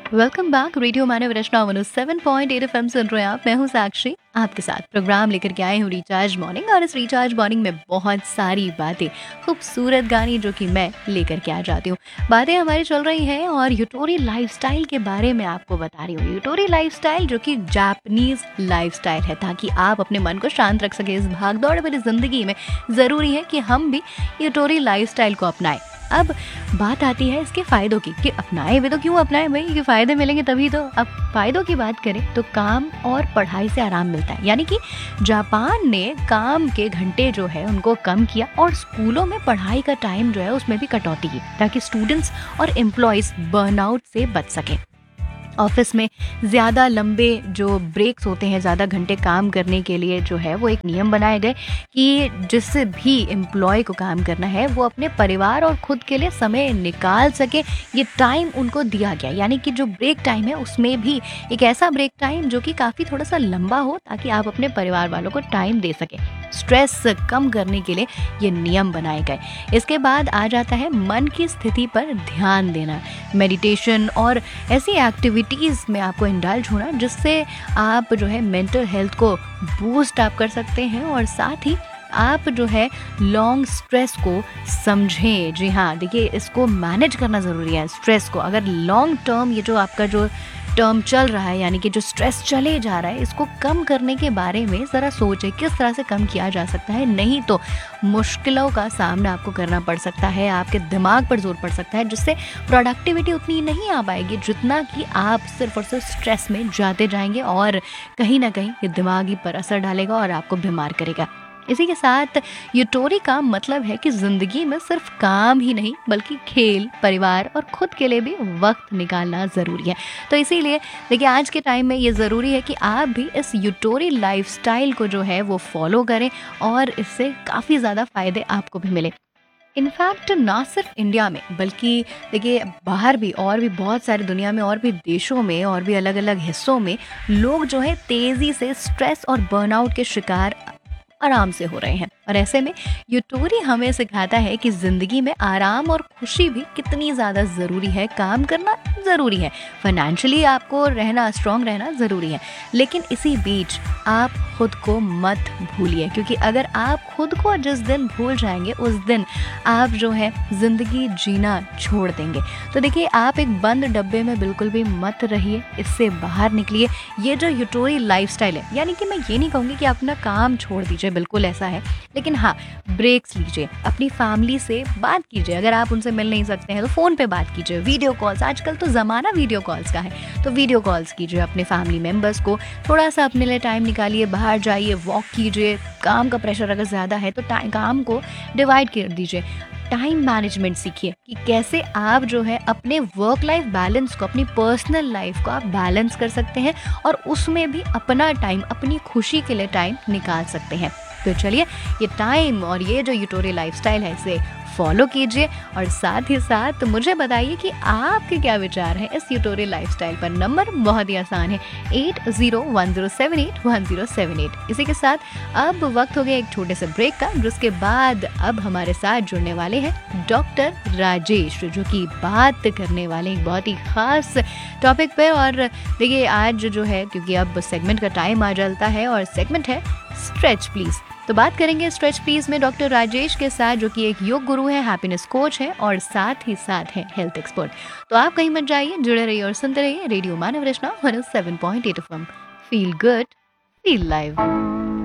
Welcome back radio मानव रचना 107.8 FM सुन रहे हैं आप। मैं हूं साक्षी, आपके साथ प्रोग्राम लेकर के आए हूं रिचार्ज मॉर्निंग। और इस रिचार्ज मॉर्निंग में बहुत सारी बातें, खूबसूरत गाने जो कि मैं लेकर के आ जाती हूँ। बातें हमारी चल रही हैं और यूटोरी लाइफस्टाइल के बारे में आपको बता रही हूँ। यूटोरी लाइफस्टाइल जो कि जापानीज लाइफस्टाइल है, ताकि आप अपने मन को शांत रख सके इस भागदौड़ भरी जिंदगी में। ज़रूरी है कि हम भी यूटोरी लाइफस्टाइल को अपनाएं। अब बात आती है इसके फायदों की कि अपनाएं भी तो क्यों अपनाएं भाई, कि फायदे मिलेंगे तभी तो। अब फायदों की बात करें तो काम और पढ़ाई से आराम मिलता है, यानी कि जापान ने काम के घंटे जो है उनको कम किया और स्कूलों में पढ़ाई का टाइम जो है उसमें भी कटौती की, ताकि स्टूडेंट्स और एम्प्लॉयज बर्नआउट से बच सके। ऑफिस में ज़्यादा लंबे जो ब्रेक्स होते हैं, ज़्यादा घंटे काम करने के लिए जो है वो एक नियम बनाए गए कि जिससे भी एम्प्लॉय को काम करना है वो अपने परिवार और खुद के लिए समय निकाल सके। ये टाइम उनको दिया गया, यानी कि जो ब्रेक टाइम है उसमें भी एक ऐसा ब्रेक टाइम जो कि काफ़ी थोड़ा सा लंबा हो, ताकि आप अपने परिवार वालों को टाइम दे सकें। स्ट्रेस कम करने के लिए ये नियम बनाए गए। इसके बाद आ जाता है मन की स्थिति पर ध्यान देना, मेडिटेशन और ऐसी एक्टिविटीज़ में आपको इंडल्ज होना जिससे आप जो है मेंटल हेल्थ को बूस्ट आप कर सकते हैं। और साथ ही आप जो है लॉन्ग स्ट्रेस को समझें। जी हाँ, देखिए इसको मैनेज करना ज़रूरी है। स्ट्रेस को अगर लॉन्ग टर्म ये जो आपका जो टर्म चल रहा है, यानी कि जो स्ट्रेस चले जा रहा है, इसको कम करने के बारे में ज़रा सोचें किस तरह से कम किया जा सकता है। नहीं तो मुश्किलों का सामना आपको करना पड़ सकता है, आपके दिमाग पर जोर पड़ सकता है, जिससे प्रोडक्टिविटी उतनी नहीं आ पाएगी जितना कि आप सिर्फ और सिर्फ स्ट्रेस में जाते जाएंगे और कहीं ना कहीं ये दिमागी पर असर डालेगा और आपको बीमार करेगा। इसी के साथ यूटोरी का मतलब है कि जिंदगी में सिर्फ काम ही नहीं बल्कि खेल, परिवार और खुद के लिए भी वक्त निकालना ज़रूरी है। तो इसीलिए देखिए आज के टाइम में ये ज़रूरी है कि आप भी इस यूटोरी लाइफस्टाइल को जो है वो फॉलो करें और इससे काफ़ी ज़्यादा फ़ायदे आपको भी मिले। इनफैक्ट ना सिर्फ इंडिया में बल्कि देखिए बाहर भी, और भी बहुत सारी दुनिया में और भी देशों में और भी अलग अलग हिस्सों में लोग जो है तेज़ी से स्ट्रेस और बर्नआउट के शिकार आराम से हो रहे हैं। और ऐसे में यूटोरी हमें सिखाता है कि जिंदगी में आराम और खुशी भी कितनी ज़्यादा ज़रूरी है। काम करना ज़रूरी है, फाइनेंशियली आपको रहना, स्ट्रांग रहना ज़रूरी है, लेकिन इसी बीच आप खुद को मत भूलिए, क्योंकि अगर आप खुद को जिस दिन भूल जाएंगे उस दिन आप जो है ज़िंदगी जीना छोड़ देंगे। तो देखिए आप एक बंद डब्बे में बिल्कुल भी मत रहिए, इससे बाहर निकलिए। ये जो यूटोरी लाइफस्टाइल है, यानी कि मैं ये नहीं कहूँगी कि अपना काम छोड़ दीजिए, बिल्कुल ऐसा है, लेकिन हाँ ब्रेक्स लीजिए, अपनी फैमिली से बात कीजिए। अगर आप उनसे मिल नहीं सकते हैं तो फ़ोन पे बात कीजिए, वीडियो कॉल्स, आजकल तो ज़माना वीडियो कॉल्स का है, तो वीडियो कॉल्स कीजिए अपने फैमिली मेम्बर्स को। थोड़ा सा अपने लिए टाइम निकालिए, बाहर जाइए, वॉक कीजिए। काम का प्रेशर अगर ज़्यादा है तो काम को डिवाइड कर दीजिए। टाइम मैनेजमेंट सीखिए कि कैसे आप जो है अपने वर्क लाइफ बैलेंस को, अपनी पर्सनल लाइफ को आप बैलेंस कर सकते हैं और उसमें भी अपना टाइम, अपनी खुशी के लिए टाइम निकाल सकते हैं। तो चलिए ये टाइम और ये जो यूटोरी लाइफस्टाइल है इसे फॉलो कीजिए और साथ ही साथ मुझे बताइए कि आपके क्या विचार हैं इस यूटोरी लाइफस्टाइल पर। नंबर बहुत ही आसान है, 8010781078। इसी के साथ अब वक्त हो गया एक छोटे से ब्रेक का, जिसके बाद अब हमारे साथ जुड़ने वाले हैं डॉक्टर राजेश, जो कि बात करने वाले एक बहुत ही खास टॉपिक पे। और देखिए आज जो है, क्योंकि अब सेगमेंट का टाइम आ जाता है और सेगमेंट है स्ट्रेच प्लीज, तो बात करेंगे स्ट्रेच प्लीज में डॉक्टर राजेश के साथ, जो कि एक योग गुरु है, हैप्पीनेस कोच है और साथ ही साथ है हेल्थ एक्सपर्ट। तो आप कहीं मत जाइए, जुड़े रहिए और सुनते रहिए रेडियो मानव रचना 107.8 FM. Feel good, feel live.